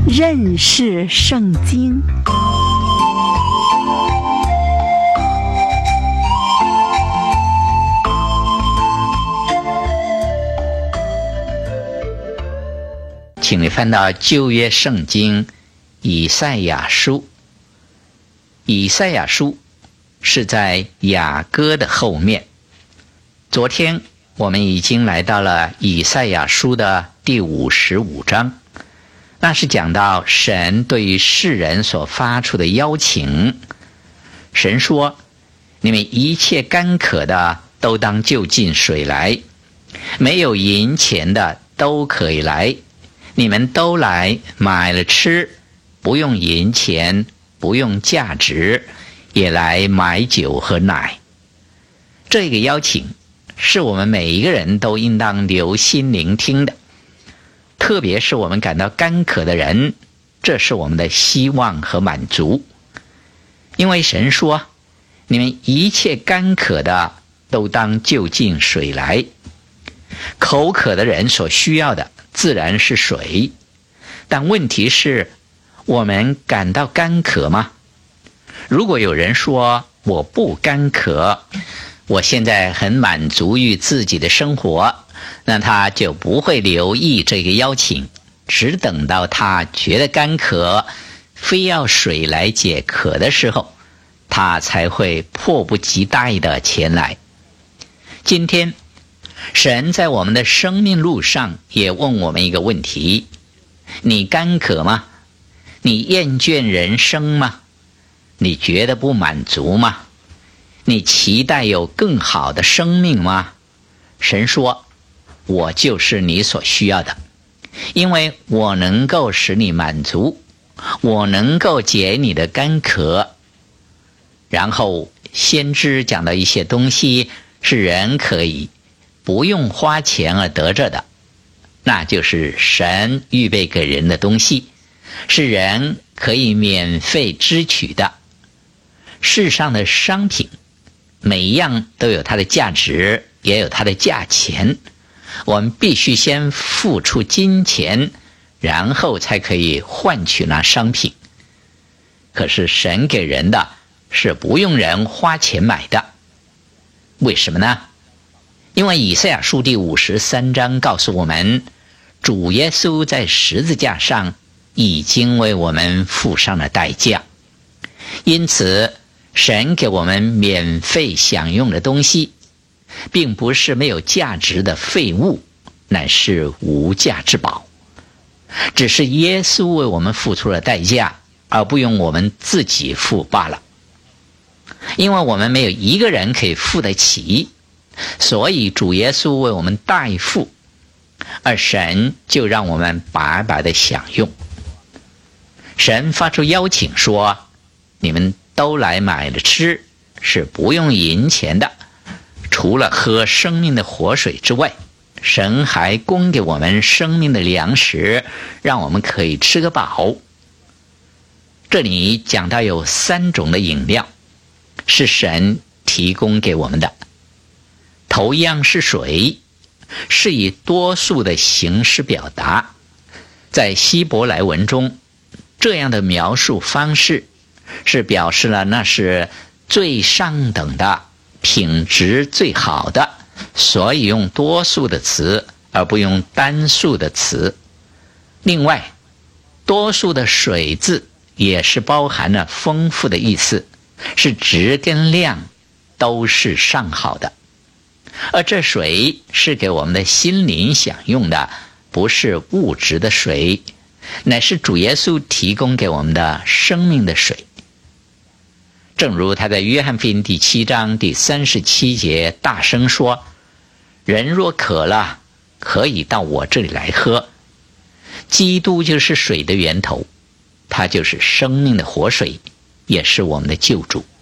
认识圣经。 请你翻到旧约圣经以赛亚书。以赛亚书是在雅歌的后面。昨天我们已经来到了以赛亚书的第55章，那是讲到神对于世人所发出的邀请。神说，你们一切干渴的都当就近水来，没有银钱的都可以来，你们都来买了吃，不用银钱，不用价值，也来买酒和奶。这个邀请是我们每一个人都应当留心聆听的，特别是我们感到干渴的人，这是我们的希望和满足。因为神说，你们一切干渴的都当就近水来。口渴的人所需要的自然是水，但问题是，我们感到干渴吗？如果有人说我不干渴，我现在很满足于自己的生活，那他就不会留意这个邀请，只等到他觉得干渴，非要水来解渴的时候，他才会迫不及待地前来。今天神在我们的生命路上也问我们一个问题：你干渴吗？你厌倦人生吗？你觉得不满足吗？你期待有更好的生命吗？神说，我就是你所需要的，因为我能够使你满足，我能够解你的干渴。然后先知讲到一些东西是人可以不用花钱而得着的，那就是神预备给人的东西，是人可以免费支取的。世上的商品每一样都有它的价值，也有它的价钱，我们必须先付出金钱，然后才可以换取那商品。可是神给人的是不用人花钱买的。为什么呢？因为以赛亚书第53章告诉我们，主耶稣在十字架上已经为我们付上了代价，因此神给我们免费享用的东西，并不是没有价值的废物，乃是无价之宝。只是耶稣为我们付出了代价，而不用我们自己付罢了。因为我们没有一个人可以付得起，所以主耶稣为我们代付，而神就让我们白白的享用。神发出邀请说，你们都来买了吃，是不用银钱的。除了喝生命的活水之外，神还供给我们生命的粮食，让我们可以吃个饱。这里讲到有3种的饮料是神提供给我们的。头一样是水，是以多数的形式表达。在希伯来文中，这样的描述方式是表示了那是最上等的，品质最好的，所以用多数的词而不用单数的词。另外，多数的水字也是包含了丰富的意思，是质跟量都是上好的。而这水是给我们的心灵享用的，不是物质的水，乃是主耶稣提供给我们的生命的水。正如他在约翰福音第7章第37节大声说，人若渴了，可以到我这里来喝。基督就是水的源头，他就是生命的活水，也是我们的救主。